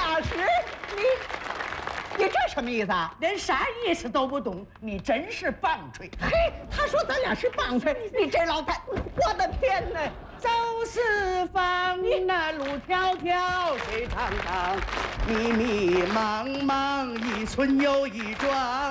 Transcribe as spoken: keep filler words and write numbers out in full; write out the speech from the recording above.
大师，你你这什么意思啊？ 连啥意思都不懂，你真是棒槌！ 嘿，他说咱俩是棒槌，你这老太，我的天哪！ 走四方，那路迢迢，水长长，迷迷茫茫，一村又一庄。